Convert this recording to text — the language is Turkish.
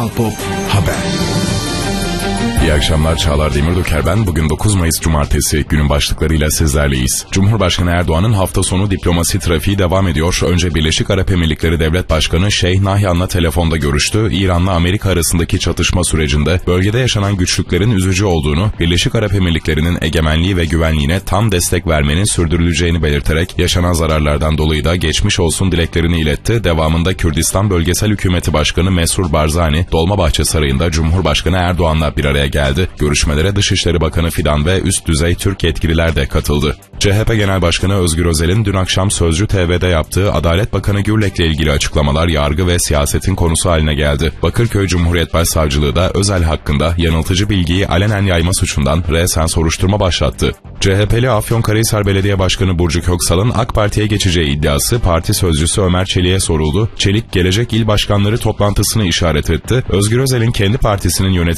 Kral Pop Haber. İyi akşamlar, Çağlar Demirdoker ben. Bugün 9 Mayıs Cumartesi, günün başlıklarıyla sizlerleyiz. Cumhurbaşkanı Erdoğan'ın hafta sonu diplomasi trafiği devam ediyor. Önce Birleşik Arap Emirlikleri Devlet Başkanı Şeyh Nahyan'la telefonda görüştü. İran'la Amerika arasındaki çatışma sürecinde bölgede yaşanan güçlüklerin üzücü olduğunu, Birleşik Arap Emirlikleri'nin egemenliği ve güvenliğine tam destek vermenin sürdürüleceğini belirterek yaşanan zararlardan dolayı da geçmiş olsun dileklerini iletti. Devamında Kürdistan Bölgesel Hükümeti Başkanı Mesrur Barzani, Dolmabahçe Sarayı'nda Cumhurbaşkanı Erdoğan'la bir araya geldi. Görüşmelere Dışişleri Bakanı Fidan ve üst düzey Türk yetkililer de katıldı. CHP Genel Başkanı Özgür Özel'in dün akşam Sözcü TV'de yaptığı Adalet Bakanı Gürlek'le ilgili açıklamalar yargı ve siyasetin konusu haline geldi. Bakırköy Cumhuriyet Başsavcılığı da Özel hakkında yanıltıcı bilgiyi alenen yayma suçundan resen soruşturma başlattı. CHP'li Afyonkarahisar Belediye Başkanı Burcu Köksal'ın AK Parti'ye geçeceği iddiası parti sözcüsü Ömer Çelik'e soruldu. Çelik, Gelecek İl Başkanları toplantısını işaret etti. Özgür Özel'in kendi partisinin yönetiminde